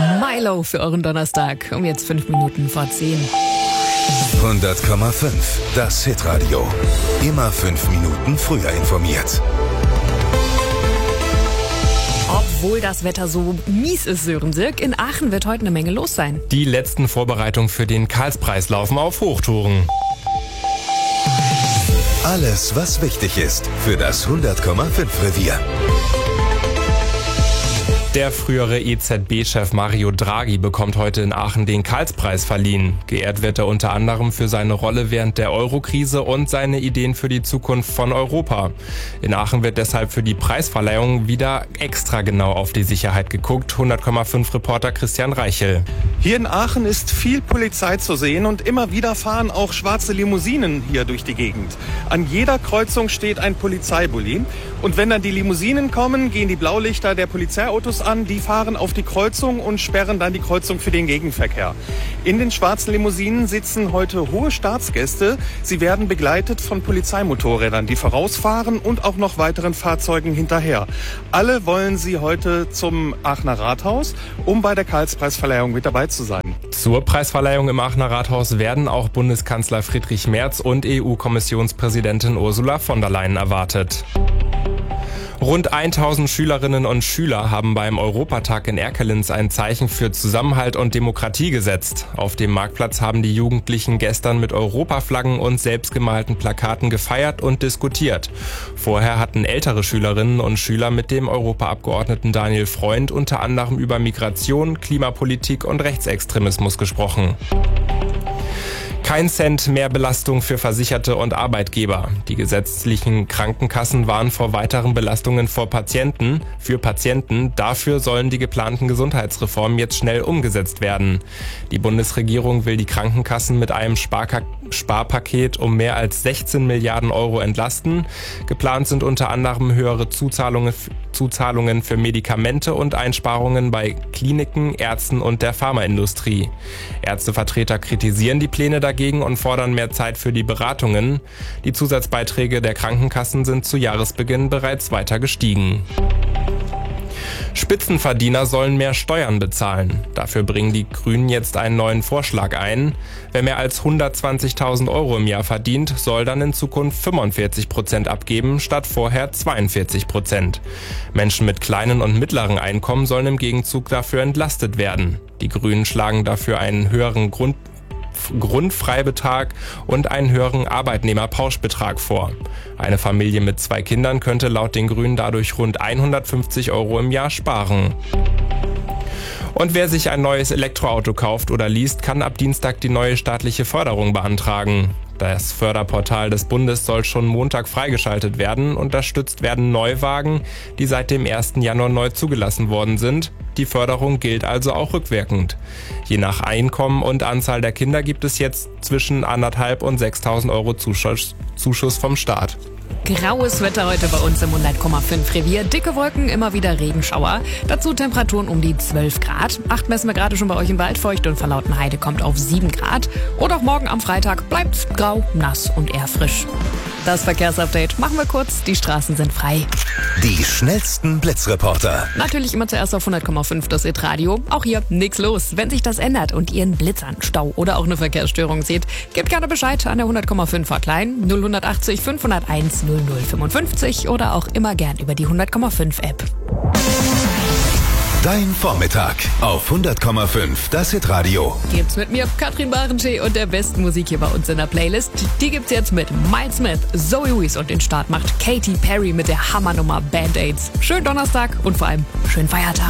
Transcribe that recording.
Milo für euren Donnerstag. Um jetzt 5 Minuten vor 10. 100,5. Das Hitradio. Immer 5 Minuten früher informiert. Obwohl das Wetter so mies ist, Sören Sirk, in Aachen wird heute eine Menge los sein. Die letzten Vorbereitungen für den Karlspreis laufen auf Hochtouren. Alles, was wichtig ist für das 100,5 Revier. Der frühere EZB-Chef Mario Draghi bekommt heute in Aachen den Karlspreis verliehen. Geehrt wird er unter anderem für seine Rolle während der Euro-Krise und seine Ideen für die Zukunft von Europa. In Aachen wird deshalb für die Preisverleihung wieder extra genau auf die Sicherheit geguckt. 100,5 Reporter Christian Reichel. Hier in Aachen ist viel Polizei zu sehen und immer wieder fahren auch schwarze Limousinen hier durch die Gegend. An jeder Kreuzung steht ein Polizeibully. Und wenn dann die Limousinen kommen, gehen die Blaulichter der Polizeiautos an, die fahren auf die Kreuzung und sperren dann die Kreuzung für den Gegenverkehr. In den schwarzen Limousinen sitzen heute hohe Staatsgäste. Sie werden begleitet von Polizeimotorrädern, die vorausfahren und auch noch weiteren Fahrzeugen hinterher. Alle wollen sie heute zum Aachener Rathaus, um bei der Karlspreisverleihung mit dabei zu sein. Zur Preisverleihung im Aachener Rathaus werden auch Bundeskanzler Friedrich Merz und EU-Kommissionspräsidentin Ursula von der Leyen erwartet. Rund 1000 Schülerinnen und Schüler haben beim Europatag in Erkelenz ein Zeichen für Zusammenhalt und Demokratie gesetzt. Auf dem Marktplatz haben die Jugendlichen gestern mit Europaflaggen und selbstgemalten Plakaten gefeiert und diskutiert. Vorher hatten ältere Schülerinnen und Schüler mit dem Europaabgeordneten Daniel Freund unter anderem über Migration, Klimapolitik und Rechtsextremismus gesprochen. Kein Cent mehr Belastung für Versicherte und Arbeitgeber. Die gesetzlichen Krankenkassen warnen vor weiteren Belastungen für Patienten. Dafür sollen die geplanten Gesundheitsreformen jetzt schnell umgesetzt werden. Die Bundesregierung will die Krankenkassen mit einem Sparpaket um mehr als 16 Milliarden Euro entlasten. Geplant sind unter anderem höhere Zuzahlungen für Medikamente und Einsparungen bei Kliniken, Ärzten und der Pharmaindustrie. Ärztevertreter kritisieren die Pläne dagegen und fordern mehr Zeit für die Beratungen. Die Zusatzbeiträge der Krankenkassen sind zu Jahresbeginn bereits weiter gestiegen. Spitzenverdiener sollen mehr Steuern bezahlen. Dafür bringen die Grünen jetzt einen neuen Vorschlag ein. Wer mehr als 120.000 Euro im Jahr verdient, soll dann in Zukunft 45% abgeben, statt vorher 42%. Menschen mit kleinen und mittleren Einkommen sollen im Gegenzug dafür entlastet werden. Die Grünen schlagen dafür einen höheren Grundfreibetrag und einen höheren Arbeitnehmerpauschbetrag vor. Eine Familie mit 2 Kindern könnte laut den Grünen dadurch rund 150 Euro im Jahr sparen. Und wer sich ein neues Elektroauto kauft oder liest, kann ab Dienstag die neue staatliche Förderung beantragen. Das Förderportal des Bundes soll schon Montag freigeschaltet werden. Unterstützt werden Neuwagen, die seit dem 1. Januar neu zugelassen worden sind. Die Förderung gilt also auch rückwirkend. Je nach Einkommen und Anzahl der Kinder gibt es jetzt zwischen 1.500 und 6.000 Euro Zuschuss vom Staat. Graues Wetter heute bei uns im 100,5 Revier. Dicke Wolken, immer wieder Regenschauer. Dazu Temperaturen um die 12 Grad. 8 messen wir gerade schon bei euch in Waldfeucht und Verlautenheide kommt auf 7 Grad. Und auch morgen am Freitag bleibt grau, nass und eher frisch. Das Verkehrsupdate machen wir kurz. Die Straßen sind frei. Die schnellsten Blitzreporter. Natürlich immer zuerst auf 100,5 das Hitradio. Auch hier nichts los. Wenn sich das ändert und ihr einen Blitz an, Stau oder auch eine Verkehrsstörung seht, gebt gerne Bescheid an der 100,5 Hotline 0180 501 0055 oder auch immer gern über die 100,5 App. Dein Vormittag auf 100,5 das Hitradio. Gibt's mit mir, Katrin Barentschee, und der besten Musik hier bei uns in der Playlist. Die gibt's jetzt mit Miles Smith, Zoe Wees und den Start macht Katy Perry mit der Hammernummer Band-Aids. Schönen Donnerstag und vor allem schönen Feiertag.